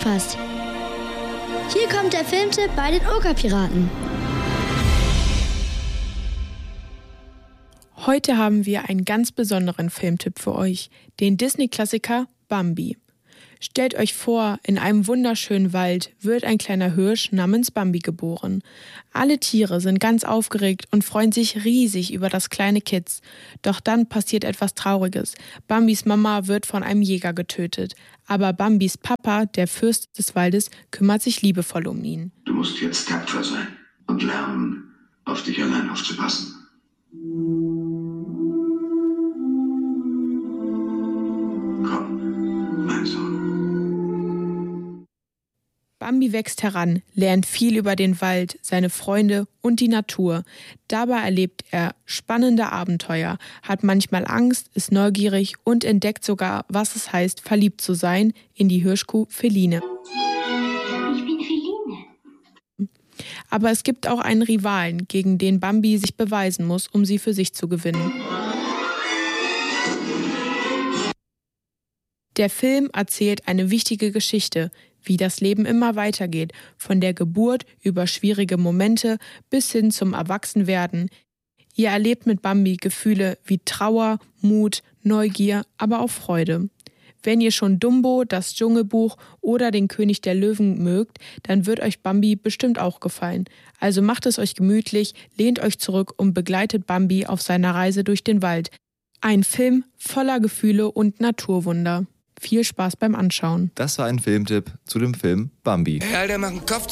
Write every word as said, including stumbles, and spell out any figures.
zusammengefasst. Hier kommt der Filmtipp bei den Okerpiraten. Heute haben wir einen ganz besonderen Filmtipp für euch, den Disney-Klassiker Bambi. Stellt euch vor, in einem wunderschönen Wald wird ein kleiner Hirsch namens Bambi geboren. Alle Tiere sind ganz aufgeregt und freuen sich riesig über das kleine Kitz. Doch dann passiert etwas Trauriges. Bambis Mama wird von einem Jäger getötet. Aber Bambis Papa, der Fürst des Waldes, kümmert sich liebevoll um ihn. Du musst jetzt tapfer sein und lernen, auf dich allein aufzupassen. Komm, mein Sohn. Bambi wächst heran, lernt viel über den Wald, seine Freunde und die Natur. Dabei erlebt er spannende Abenteuer, hat manchmal Angst, ist neugierig und entdeckt sogar, was es heißt, verliebt zu sein in die Hirschkuh Feline. Ich bin Feline. Aber es gibt auch einen Rivalen, gegen den Bambi sich beweisen muss, um sie für sich zu gewinnen. Der Film erzählt eine wichtige Geschichte, wie das Leben immer weitergeht, von der Geburt über schwierige Momente bis hin zum Erwachsenwerden. Ihr erlebt mit Bambi Gefühle wie Trauer, Mut, Neugier, aber auch Freude. Wenn ihr schon Dumbo, das Dschungelbuch oder den König der Löwen mögt, dann wird euch Bambi bestimmt auch gefallen. Also macht es euch gemütlich, lehnt euch zurück und begleitet Bambi auf seiner Reise durch den Wald. Ein Film voller Gefühle und Naturwunder. Viel Spaß beim Anschauen. Das war ein Filmtipp zu dem Film Bambi. Hey, Alter, mach einen Kopf